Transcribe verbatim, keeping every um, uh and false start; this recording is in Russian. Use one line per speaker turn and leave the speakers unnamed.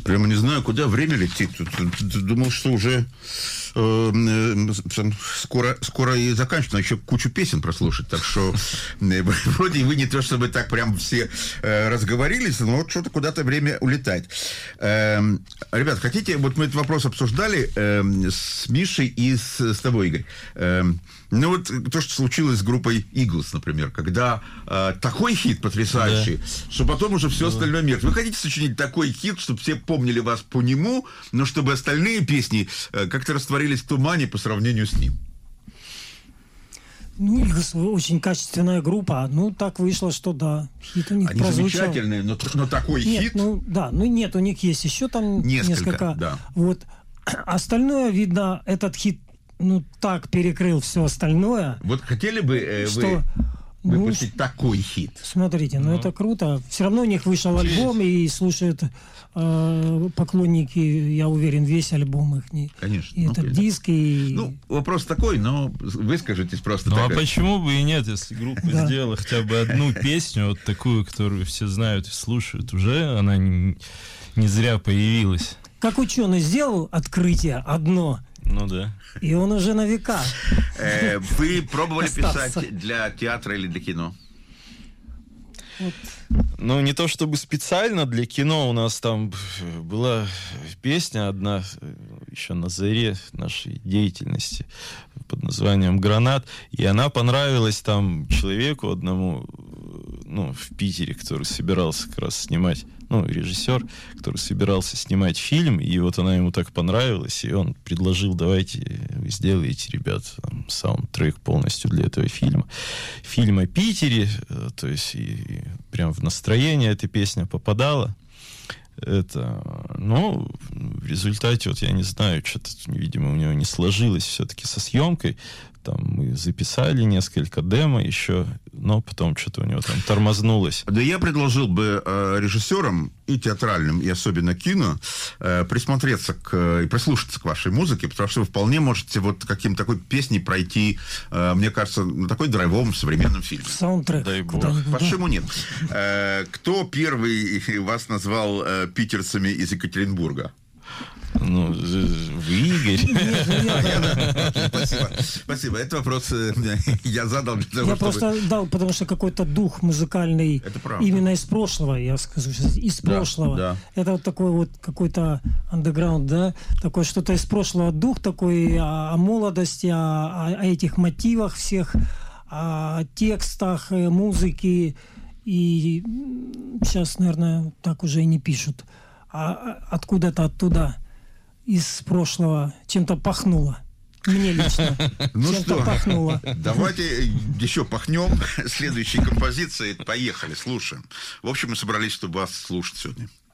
Прямо не знаю, куда время летит. Думал, что уже э, скоро, скоро и заканчивается. Еще кучу песен прослушать. Так что вроде вы не то, чтобы так прям все э, разговорились, но вот что-то куда-то время улетает. Э, ребят, хотите, вот мы этот вопрос обсуждали э, с Мишей и с, с тобой, Игорь. Э, ну вот то, что случилось с группой Eagles, например, когда э, такой хит потрясающий, да, что потом уже все остальное мир. Вы хотите сочинить такой хит, чтобы все помнили вас по нему, но чтобы остальные песни э, как-то растворились в тумане по сравнению с ним?
Ну, Eagles очень качественная группа. Ну, так вышло, что да, хит у них
Они
прозвучал.
замечательные, но, но такой
нет,
хит...
Ну, да, ну нет, у них есть еще там
несколько.
несколько
Да.
Вот. Остальное, видно, этот хит ну, так перекрыл все остальное.
Вот хотели бы э,
что,
вы
ну,
выпустить такой хит?
Смотрите, ну, ну это круто. Все равно у них вышел альбом, и слушают э, поклонники, я уверен, весь альбом их.
Конечно.
И
ну,
этот диск, и...
Ну, вопрос такой, но выскажитесь просто.
Ну,
такая.
А почему бы и нет, если группа да. сделала хотя бы одну песню, вот такую, которую все знают и слушают, уже она не, не зря появилась.
Как ученый сделал открытие одно,
ну да.
И он уже на века.
Э, вы пробовали писать для театра или для кино?
Вот. Ну, не то чтобы специально для кино. У нас там была песня одна еще на заре нашей деятельности под названием «Гранат». И она понравилась там человеку одному, ну, в Питере, который собирался как раз снимать, ну, режиссер, который собирался снимать фильм, и вот она ему так понравилась, и он предложил: давайте вы сделаете, ребят, там, саундтрек полностью для этого фильма. Фильм о Питере, то есть и, и прям в настроение эта песня попадала. Это, ну, в результате, вот я не знаю, что-то, видимо, у него не сложилось все-таки со съемкой. Там мы записали несколько демо еще, но потом что-то у него там тормознулось.
Да я предложил бы э, режиссерам и театральным, и особенно кино, э, присмотреться к, и прислушаться к вашей музыке, потому что вы вполне можете вот каким-то такой песней пройти, э, мне кажется, на такой драйвовом современном фильме.
Саундтрек.
Дай бог.
Почему нет? Э, кто первый вас назвал э, питерцами из Екатеринбурга?
Ну, вы, Игорь.
Нет, ну я...
Спасибо. Спасибо. Этот вопрос я задал для того,
Я
чтобы...
просто дал, потому что какой-то дух музыкальный именно из прошлого, я скажу сейчас, из да, прошлого. Да. Это вот такой вот какой-то андеграунд, да, такое что-то из прошлого, дух такой о, о молодости, о, о этих мотивах всех, о текстах, музыки. И сейчас, наверное, так уже и не пишут. А откуда-то оттуда, из прошлого, чем-то пахнуло. Мне лично.
Ну
чем-то
что,
пахнуло.
Давайте еще пахнем следующей композицией. Поехали, слушаем. В общем, мы собрались, чтобы вас слушать сегодня.